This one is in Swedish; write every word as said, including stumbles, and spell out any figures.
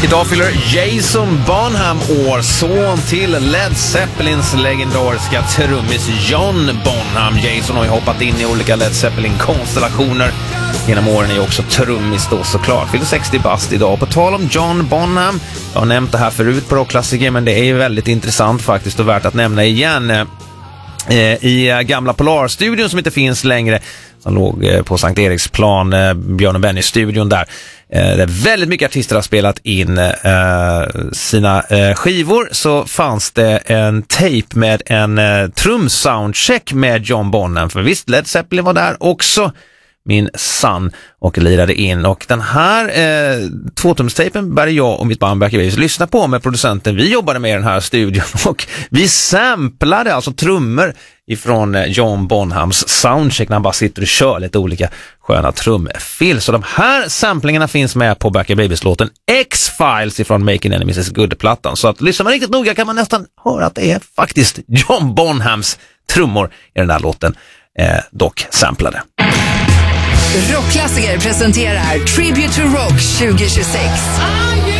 Idag fyller Jason Bonham år, son till Led Zeppelins legendariska trummis John Bonham. Jason har ju hoppat in i olika Led Zeppelin-konstellationer genom åren, är ju också trummis då såklart. Fyller sextio bast idag. På tal om John Bonham, jag har nämnt det här förut på rockklassiker, men det är ju väldigt intressant faktiskt och värt att nämna igen. I gamla Polarstudion som inte finns längre, som låg på Sankt Eriksplan, Björn och Benny-studion där, där väldigt mycket artister har spelat in sina skivor, så fanns det en tape med en trumsoundcheck med John Bonham. För visst, Led Zeppelin var där också, min son, och lirade in. Och den här eh, tvåtumstapen började jag och mitt band Back Babies lyssna på med producenten. Vi jobbade med i den här studion och vi samplade alltså trummor ifrån John Bonhams soundcheck när han bara sitter och kör lite olika sköna trumfill. Så de här samplingarna finns med på Back Babies-låten X-Files ifrån Making Enemies is Good-plattan. Så att lyssnar man riktigt noga kan man nästan höra att det är faktiskt John Bonhams trummor i den här låten, eh, dock samplade. Rockklassiker presenterar Tribute to Rock tjugo tjugosex.